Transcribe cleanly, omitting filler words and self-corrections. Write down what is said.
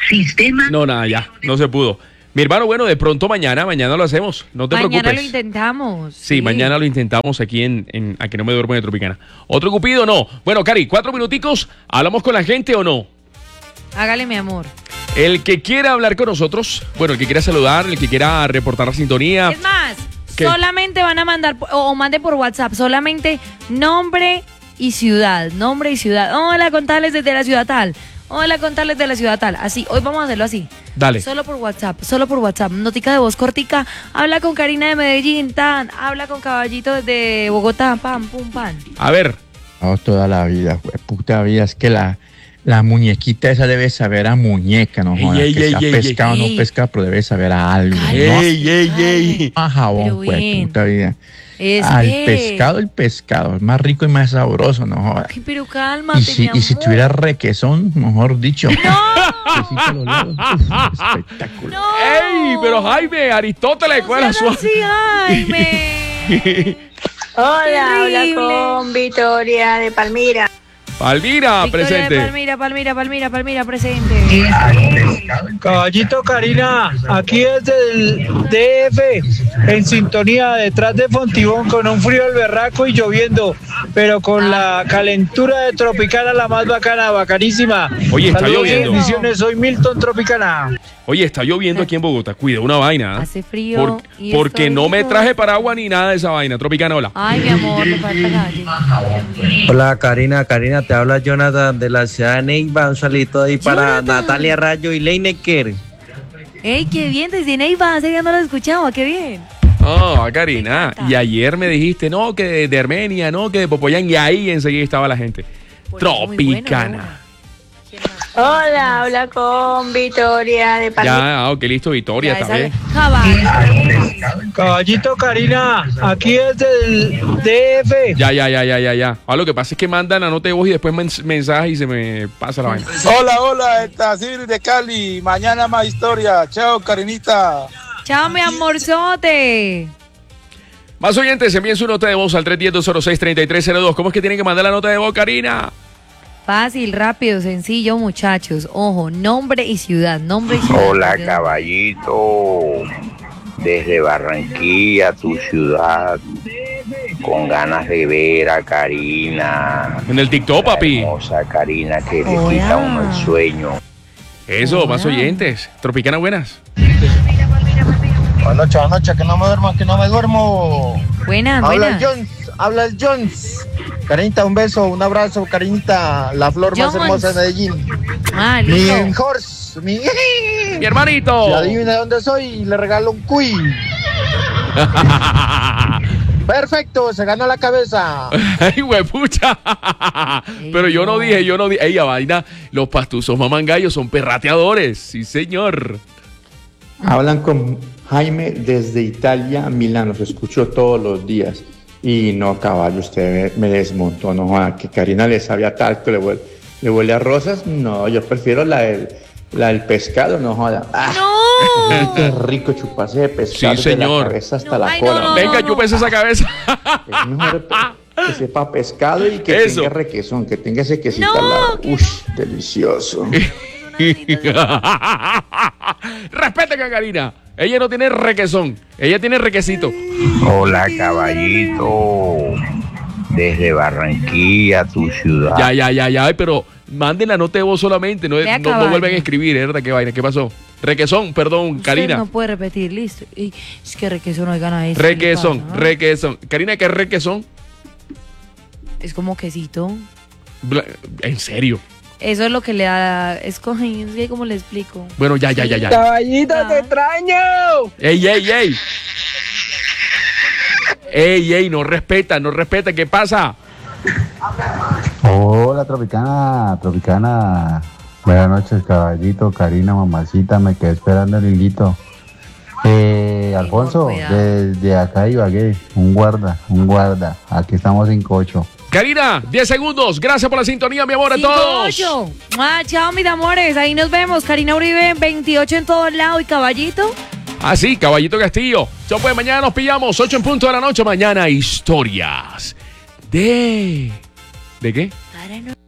Sistema. No, nada, ya, no se pudo. Mi hermano, bueno, de pronto mañana lo hacemos, no te preocupes. Mañana lo intentamos. Sí, mañana lo intentamos aquí en Aquí no me duermo de Tropicana. ¿Otro cupido no? Bueno, Cari, 4 minuticos, ¿hablamos con la gente o no? Hágale, mi amor. El que quiera hablar con nosotros, bueno, el que quiera saludar, el que quiera reportar la sintonía. Es más, ¿qué? solamente van a mandar, o mande por WhatsApp, solamente nombre y ciudad. Nombre y ciudad. Hola, contales desde la ciudad tal. Hola, contales de la ciudad tal. Así, hoy vamos a hacerlo así. Dale. Solo por WhatsApp. Notica de voz cortica. Habla con Karina de Medellín, tan. Habla con Caballito desde Bogotá, pam, pum, pan. A ver. No, toda la vida, puta vida. Es que la muñequita esa debe saber a muñeca, ¿no? Ey, Que sea pescado o no ey. pescado, pero debe saber a algo, ¿no? Ey. A jabón, Pero bien. puta vida. Es Al que- pescado, el pescado. Es más rico y más sabroso, ¿no? Joda. Ay, pero cálmate, Y si tuviera requesón, mejor dicho. Quesito a los lados. Uf, espectacular. ¡No! ¡Ey! Pero Jaime, Aristóteles, ¿cuál es seas su...? así, Jaime. Hola, habla Terrible. con Victoria de Palmira. Palmira, Victoria presente. de Palmira, presente. Caballito Karina, aquí desde el DF, en sintonía detrás de Fontibón, con un frío al berraco y lloviendo, pero con la calentura de Tropicana, la más bacana, bacanísima. Oye, está Saludos y lloviendo. bendiciones, soy Milton Tropicana. Oye, está lloviendo aquí en Bogotá. Cuida una vaina. ¿eh? Hace frío y Porque estoy no me listo. traje paraguas ni nada de esa vaina. Tropicana, hola. Ay, mi amor, te falta calle. Hola Karina, te habla Jonathan de la ciudad de Neiva, un saludito ahí para Jonathan. Natalia Rayo y Leinecker. Ey, qué bien, desde Neiva, hace ya no lo escuchaba, qué bien. Ah, Karina. Y ayer me dijiste, no, que de Armenia, no, que de Popoyán. Y ahí enseguida estaba la gente. Por eso, muy bueno, Tropicana. Hola, habla con Victoria de Palmira. Ya, ok, listo, Victoria Ya, también. Caballo. Caballito Karina, aquí desde el DF. Ya. Ahora lo que pasa es que mandan la nota de voz y después mensaje y se me pasa la vaina. Hola, esta Siri de Cali. Mañana más historia. Chao, Karinita. Chao, mi amorzote. Más oyentes, envíen su nota de voz al 310-206-3302. ¿Cómo es que tienen que mandar la nota de voz, Karina? Fácil, rápido, sencillo, muchachos. Ojo, nombre y ciudad. Hola, caballito. Desde Barranquilla, tu ciudad. Con ganas de ver a Karina. En el TikTok, papi. Hermosa Karina que le Hola. quita a uno el sueño. Eso, más oyentes. Tropicana, buenas. Buenas noches, que no me duermo. Buenas. Habla el Jones. Karinita, un beso, un abrazo, Karinita, la flor más Jones. hermosa de Medellín. Ah, Mi listo. horse, mi hermanito. Si adivina de dónde soy, le regalo un cuy. Perfecto, se ganó la cabeza. Ay, huepucha. Pero yo no dije. Ey, a vaina, los pastuzos mamangallos son perrateadores. Sí, señor. Hablan con Jaime desde Italia, Milán. Los escucho todos los días. Y no, caballo, usted me desmontó. No, joda, que Karina le sabía talco, le huele a rosas. No, yo prefiero la del pescado, no joda. ¡Ah! ¡No! Qué rico chuparse de pescado. Sí, señor. De la cabeza hasta la Ay, cola. no. Venga, chúpese esa cabeza. Es mejor que sepa pescado y que Eso. tenga requesón, que tenga ese quesito No, al lado. que Ush, delicioso. Respeten a Karina. Ella no tiene requesón. Ella tiene requesito. Hola, caballito. Desde Barranquilla, tu ciudad. Ya. Ay, pero manden la nota de voz solamente. No, Vea, no caballo. vuelven a escribir, ¿verdad? ¿Qué vaina? ¿Qué pasó? Requesón, perdón, Usted Karina. no puede repetir, listo. Y es que requesón, oigan a eso. Requesón, ¿qué le pasa? requesón. Karina, ¿qué es requesón? Es como quesito. En serio. Eso es lo que le da. Es que ¿cómo le explico? Bueno, ya. Caballito, te extraño. Ey. Ey, no respeta. ¿Qué pasa? Hola, Tropicana. Buenas noches, caballito, Karina, mamacita, me quedé esperando el hilito. Alfonso, desde acá Ibagué, un guarda. Aquí estamos 5-8. Karina, 10 segundos. Gracias por la sintonía, mi amor, a todos. 5-8. Chao, mis amores. Ahí nos vemos. Karina Uribe, 28 en todos lados. ¿Y Caballito? Ah, sí, Caballito Castillo. Yo pues mañana nos pillamos, 8 en punto de la noche. Mañana historias de... ¿De qué? Ahora no.